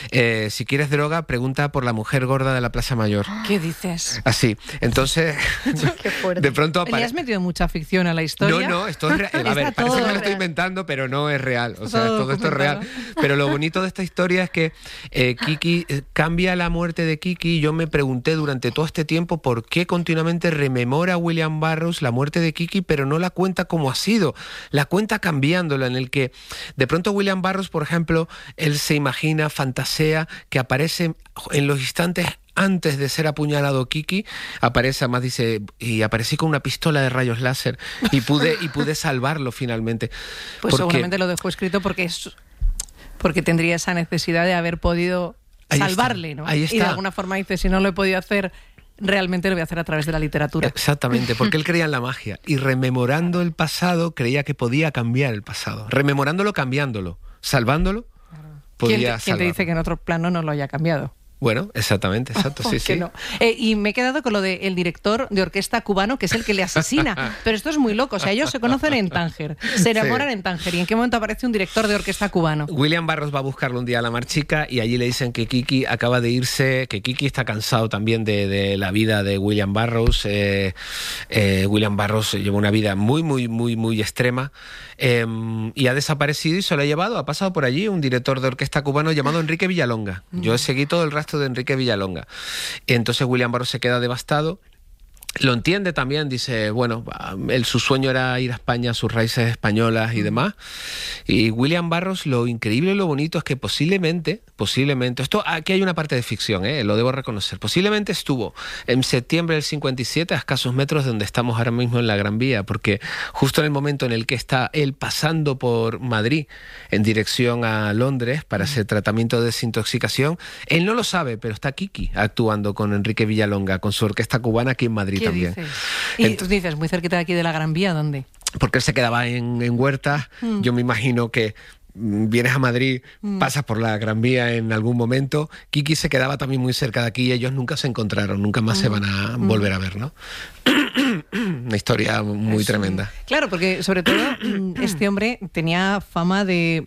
Si quieres droga, pregunta por la mujer gorda de la Plaza Mayor. ¿Qué dices? Así. Entonces, Qué fuerte. de pronto ¿Le has metido mucha ficción a la historia? No, esto es real. A ver, Está parece que todo me lo estoy real. inventando, pero no es real. O sea, Todo todo esto es real. Pero lo bonito de esta historia es que Kiki cambia la muerte de Kiki. Yo me pregunté durante todo este tiempo por qué continuamente rememora William Burroughs la muerte de Kiki, pero no la cuenta como ha sido. La cuenta cambiándola, en el que de pronto William Burroughs, por ejemplo, él se imagina, fantasea que aparece en los instantes antes de ser apuñalado Kiki, aparece, además dice, y aparecí con una pistola de rayos láser y pude salvarlo finalmente. Pues seguramente lo dejó escrito porque tendría esa necesidad de haber podido salvarle, ¿no? Ahí está. Y de alguna forma dice, si no lo he podido hacer, realmente lo voy a hacer a través de la literatura. Exactamente, porque él creía en la magia y rememorando el pasado creía que podía cambiar el pasado. Rememorándolo, cambiándolo, salvándolo, podía ¿Quién te dice que en otro plano no lo haya cambiado? Bueno, exactamente, exacto, sí, sí. No. Y me he quedado con lo del director de orquesta cubano, que es el que le asesina. Pero esto es muy loco. O sea, ellos se conocen en Tánger, se enamoran en Tánger. ¿Y en qué momento aparece un director de orquesta cubano? William Burroughs va a buscarlo un día a la Mar Chica y allí le dicen que Kiki acaba de irse, que Kiki está cansado también de la vida de William Burroughs. William Burroughs lleva una vida muy extrema y ha desaparecido y se lo ha llevado, ha pasado por allí un director de orquesta cubano llamado Enrique Villalonga. Yo seguí todo el rastro de Enrique Villalonga. Entonces William Burroughs se queda devastado. Lo entiende también, dice, bueno, su sueño era ir a España, a sus raíces españolas y demás. Y William Burroughs, lo increíble y lo bonito es que posiblemente, esto aquí hay una parte de ficción, lo debo reconocer, posiblemente estuvo en septiembre del 57 a escasos metros de donde estamos ahora mismo en la Gran Vía, porque justo en el momento en el que está él pasando por Madrid en dirección a Londres para hacer tratamiento de desintoxicación, él no lo sabe, pero está Kiki actuando con Enrique Villalonga, con su orquesta cubana aquí en Madrid. ¿Qué También. dices? Y tú dices, muy cerquita de aquí de la Gran Vía, ¿dónde? Porque él se quedaba en Huertas. Yo me imagino que vienes a Madrid, pasas por la Gran Vía en algún momento. Kiki se quedaba también muy cerca de aquí y ellos nunca se encontraron, nunca más se van a volver a ver, ¿no? Una historia muy tremenda. Claro, porque sobre todo este hombre tenía fama de...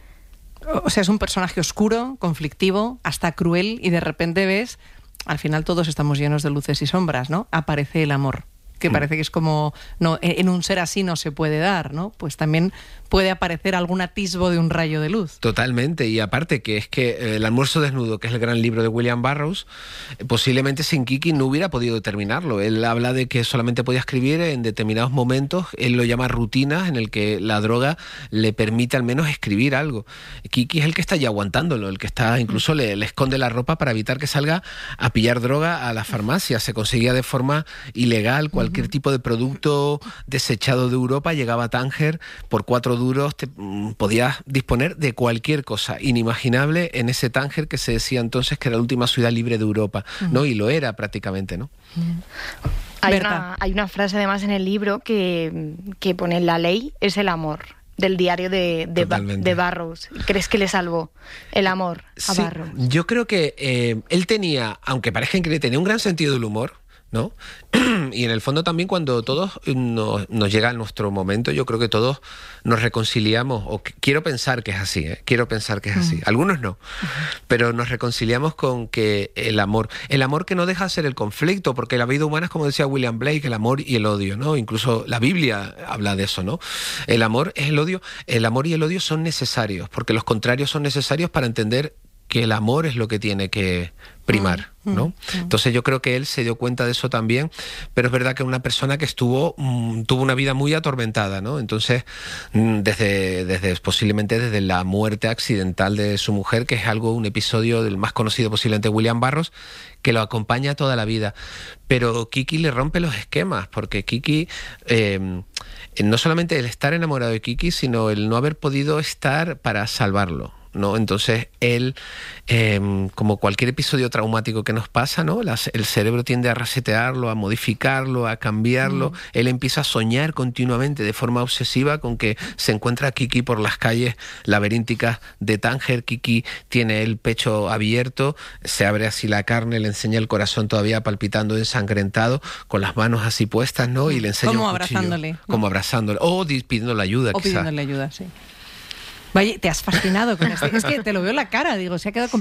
O sea, es un personaje oscuro, conflictivo, hasta cruel, y de repente ves... Al final todos estamos llenos de luces y sombras, ¿no? Aparece el amor, que parece que es como... no, en un ser así no se puede dar, ¿no? Pues también puede aparecer algún atisbo de un rayo de luz. Totalmente, y aparte que es que El almuerzo desnudo, que es el gran libro de William Burroughs, posiblemente sin Kiki no hubiera podido terminarlo. Él habla de que solamente podía escribir en determinados momentos, él lo llama rutinas, en el que la droga le permite al menos escribir algo. Kiki es el que está ya aguantándolo, el que está incluso le esconde la ropa para evitar que salga a pillar droga a la farmacia. Se conseguía de forma ilegal cualquier tipo de producto desechado de Europa, llegaba a Tánger por 4 duros, podías disponer de cualquier cosa inimaginable en ese Tánger que se decía entonces que era la última ciudad libre de Europa, ¿no? Y lo era prácticamente, ¿no? Hay una frase además en el libro que pone: la ley es el amor, del diario de Burroughs. ¿Crees que le salvó el amor a Burroughs? Yo creo que él tenía, aunque parezca increíble, tenía un gran sentido del humor, ¿no? Y en el fondo también cuando todos nos llega nuestro momento, yo creo que todos nos reconciliamos, o quiero pensar que es así, quiero pensar que es así, algunos no, pero nos reconciliamos con que el amor que no deja de ser el conflicto, porque la vida humana es, como decía William Blake, el amor y el odio, ¿no? Incluso la Biblia habla de eso, ¿no? El amor es el odio, el amor y el odio son necesarios, porque los contrarios son necesarios para entender que el amor es lo que tiene que primar, ¿no? Entonces yo creo que él se dio cuenta de eso también, pero es verdad que una persona que tuvo una vida muy atormentada, ¿no? Entonces, posiblemente desde la muerte accidental de su mujer, que es un episodio del más conocido posiblemente de William Burroughs, que lo acompaña toda la vida. Pero Kiki le rompe los esquemas, porque Kiki, no solamente el estar enamorado de Kiki, sino el no haber podido estar para salvarlo, ¿no? Entonces él, como cualquier episodio traumático que nos pasa, ¿no? El cerebro tiende a resetearlo, a modificarlo, a cambiarlo. Él empieza a soñar continuamente de forma obsesiva con que se encuentra a Kiki por las calles laberínticas de Tánger. Kiki tiene el pecho abierto, se abre así la carne, le enseña el corazón todavía palpitando, ensangrentado, con las manos así puestas, ¿no? Y le enseña como un cuchillo, abrazándole, ¿no? Como abrazándole, o pidiéndole ayuda, o pidiéndole ayuda, sí. Vaya, te has fascinado con esto. Es que te lo veo en la cara, digo, se ha quedado